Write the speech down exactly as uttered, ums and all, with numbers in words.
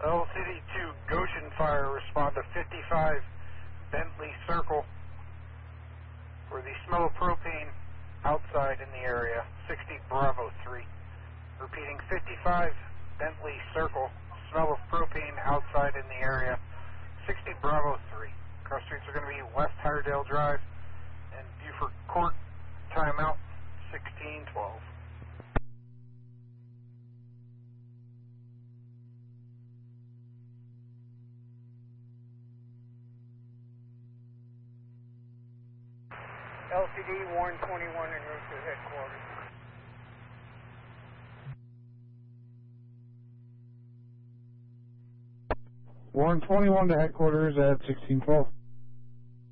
L C D two, Goshen Fire, respond to fifty-five Bentley Circle for the smell of propane outside in the area, sixty Bravo three. Repeating, fifty-five Bentley Circle, smell of propane outside in the area, sixty Bravo three. Cross streets are going to be West Higherdale Drive and Buford Court. Timeout, sixteen twelve. L C D Warren twenty-one en route to headquarters. Warren twenty-one to headquarters at sixteen twelve.